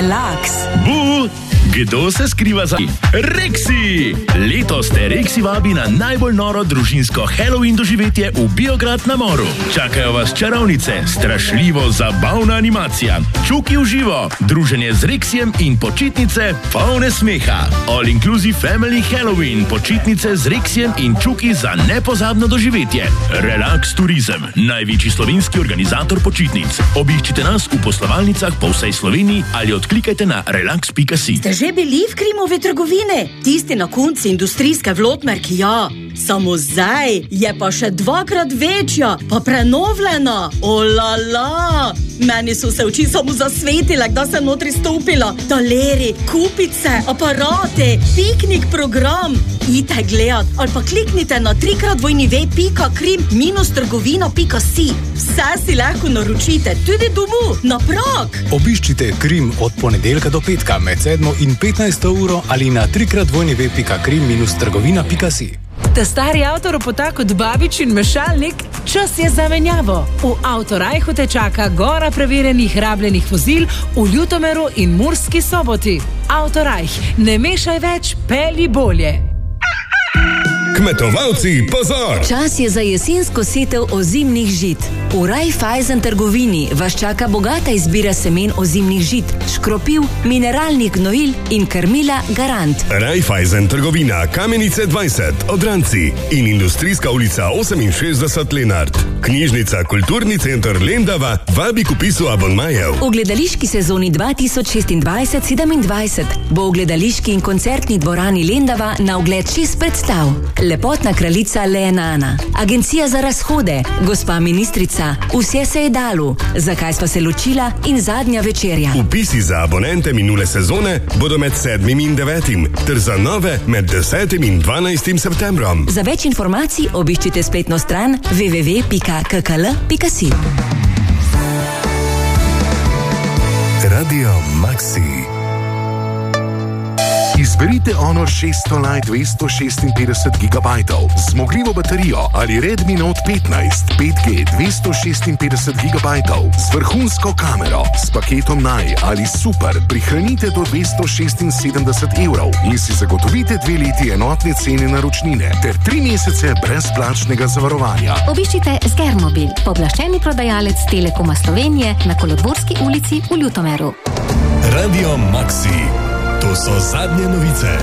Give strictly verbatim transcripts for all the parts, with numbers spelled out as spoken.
Laks. Bu! Kdo se skriva za Rexi? Letos te Rexi vabi na najbolj noro družinsko Halloween doživetje v Biograd na Moru. Čakajo vas čarovnice, strašljivo zabavna animacija, čuki v živo, druženje z Rexijem in počitnice polne smeha. All Inclusive Family Halloween, počitnice z Rexijem in čuki za nepozabno doživetje. Relax Turizem, največji slovenski organizator počitnic. Obiščite nas v poslovalnicah po vsej Sloveniji ali odklikajte na relax pika si. Že bili v Krimove trgovine? Tisti na konci industrijske Vlotmerk, ja. Samo zdaj je pa še dvakrat večja, pa prenovljena. Olala! Meni so se oči samo zasvetile, da sem notri stopila. Taleri, kupice, aparate, piknik program. Idite gledat ali pa kliknite na trikrat dvojni ve pika krim minus trgovina pika si. Vse si lahko naročite, tudi domu, na prag. Obiščite Krim od ponedeljka do petka med sedmo in petnajsto uro ali na trikrat dvojni ve pika krim minus trgovina pika si. Ta stari avtoropota kot babič in mešalnik, čas je za menjavo. V Avtorajhu te čaka gora preverjenih rabljenih vozil v Ljutomeru in Murski Soboti. Avtorajh, ne mešaj več, pelji bolje. Kmetovalci, pozor! Čas je za jesensko setev ozimnih žit. V Raiffeisen trgovini vas čaka bogata izbira semen ozimnih žit, škropiv, mineralnih gnojil in krmila Garant. Raiffeisen trgovina Kamenice dvajset, Odranci in Industrijska ulica oseminšestdeset Lenart. Knjižnica Kulturni center Lendava vabi k vpisu abonmajev. V gledališki sezoni dva tisoč šestindvajset sedemindvajset bo v gledališki in koncertni dvorani Lendava na ogled šest predstav. Lepotna kraljica Leenana, Agencija za razhode, Gospa ministrica, Vse se je dalo, Zakaj sva se ločila in Zadnja večerja. Vpisi za abonente minule sezone bodo med sedmim in devetim, ter za nove med desetim in dvanajstim septembrom. Za več informacij obiščite spletno stran w w w pika k k l pika si. Radio Maxi. Izberite Honor šeststo Lite dvesto šestinpetdeset gigabajtov, zmogljivo baterijo ali Redmi Note petnajst pet G dvesto šestinpetdeset gigabajtov z vrhunsko kamero s paketom Naj ali Super prihranite do dvesto šestinsedemdeset evrov in si zagotovite dve leti enotne cene naročnine ter tri mesece brezplačnega zavarovanja. Obiščite Sgermobil, pooblaščeni prodajalec Telekoma Slovenije na Kolodvorski ulici v Ljutomeru. Radio Maxi. To so zadnje novice.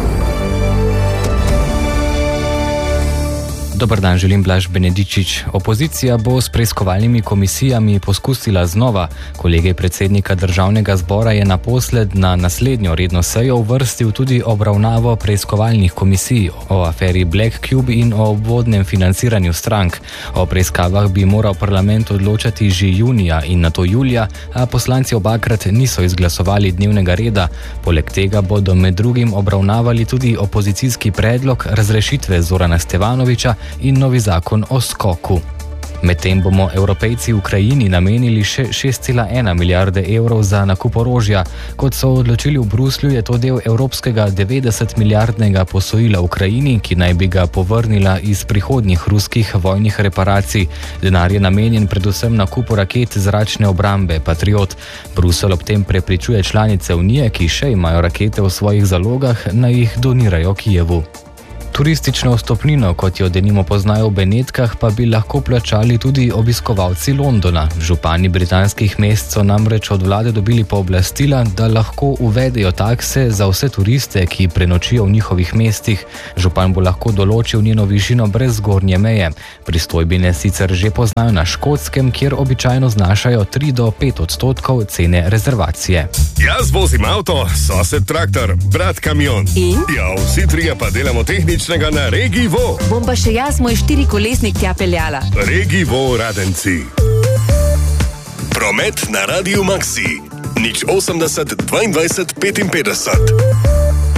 Dobar dan, želim Blaž Benedičič. Opozicija bo s preiskovalnimi komisijami poskusila znova. Kolegij predsednika državnega zbora je naposled na naslednjo redno sejo uvrstil tudi obravnavo preiskovalnih komisij o aferi Black Cube in o obvodnem financiranju strank. O preiskavah bi moral parlament odločati že junija in nato julija, a poslanci obakrat niso izglasovali dnevnega reda. Poleg tega bodo med drugim obravnavali tudi opozicijski predlog razrešitve Zorana Stevanovića in novi zakon o skoku. Medtem bomo Evropejci Ukrajini namenili še šest cela ena milijarde evrov za nakup orožja. Kot so odločili v Bruslju, je to del evropskega devetdeset milijardnega posojila Ukrajini, ki naj bi ga povrnila iz prihodnjih ruskih vojnih reparacij. Denar je namenjen predvsem nakupu raket zračne obrambe Patriot. Bruselj ob tem prepričuje članice Unije, ki še imajo rakete v svojih zalogah, naj jih donirajo Kijevu. Turistično vstopnino, kot jo denimo poznajo v Benetkah, pa bi lahko plačali tudi obiskovalci Londona. Župani britanskih mest so namreč od vlade dobili pooblastila, da lahko uvedejo takse za vse turiste, ki prenočijo v njihovih mestih. Župan bo lahko določil njeno višino brez zgornje meje. Pristojbine sicer že poznajo na Škotskem, kjer običajno znašajo tri do pet odstotkov cene rezervacije. Jaz vozim avto, sosed traktor, brat kamion. In? Ja, vsi trije pa delamo tehnično na Regivo. Bom pa še jaz moj štirikolesnik tja peljala. Regivo Radenci. Promet na Radio Maxi. nič osemdeset dvaindvajset petinpetdeset.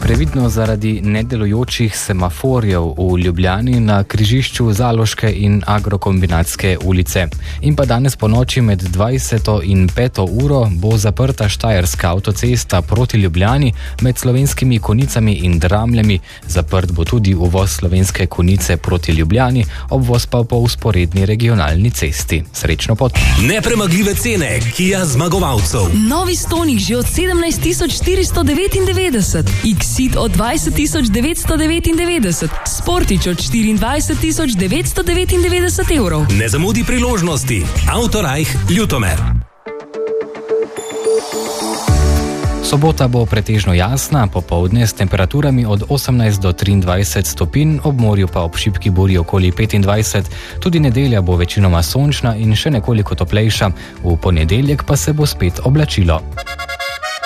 Previdno zaradi nedelujočih semaforjev v Ljubljani na križišču Zaloške in Agrokombinatske ulice. In pa danes po noči med dvajseto in peto uro bo zaprta Štajerska avtocesta proti Ljubljani med Slovenskimi Konicami in Dramljami. Zaprt bo tudi uvoz Slovenske Konice proti Ljubljani, obvoz pa po usporedni regionalni cesti. Srečno pot! Nepremagljive cene Kia zmagovalcev. Novi Stonic že od sedemnajst tisoč štiristo devetindevetdeset, Exit od dvajset tisoč devetsto devetindevetdeset, Sportič od štiriindvajset tisoč devetsto devetindevetdeset evrov. Ne zamudi priložnosti. Autorajh Ljutomer. Sobota bo pretežno jasna, popoldne s temperaturami od osemnajst do triindvajset stopinj, ob morju pa ob šibki burji okoli petindvajset. Tudi nedelja bo večinoma sončna in še nekoliko toplejša. V ponedeljek pa se bo spet oblačilo.